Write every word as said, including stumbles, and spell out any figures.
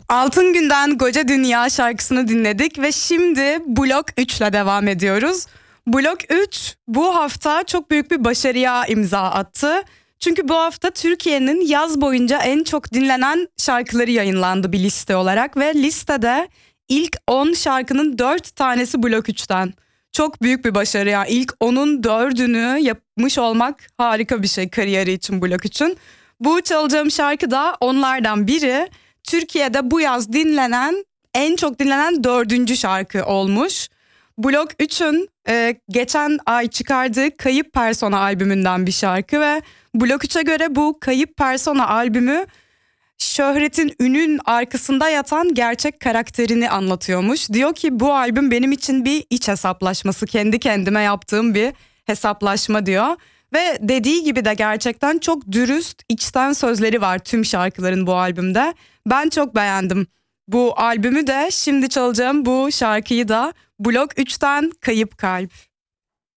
Altın Gün'den Koca Dünya şarkısını dinledik ve şimdi Blok üç ile devam ediyoruz. Blok üç bu hafta çok büyük bir başarıya imza attı. Çünkü bu hafta Türkiye'nin yaz boyunca en çok dinlenen şarkıları yayınlandı bir liste olarak ve listede ilk on şarkının dört tanesi Blok üçten. Çok büyük bir başarı ya. İlk onun dördünü yapmış olmak harika bir şey kariyeri için Blok üçün. Bu çalacağım şarkı da onlardan biri. Türkiye'de bu yaz dinlenen en çok dinlenen dördüncü şarkı olmuş. Blok üçün e, geçen ay çıkardığı Kayıp Persona albümünden bir şarkı ve Blok üçe göre bu Kayıp Persona albümü şöhretin, ünün arkasında yatan gerçek karakterini anlatıyormuş. Diyor ki bu albüm benim için bir iç hesaplaşması, kendi kendime yaptığım bir hesaplaşma diyor. Ve dediği gibi de gerçekten çok dürüst, içten sözleri var tüm şarkıların bu albümde. Ben çok beğendim bu albümü de, şimdi çalacağım bu şarkıyı da. Blok üçten Kayıp Kalp.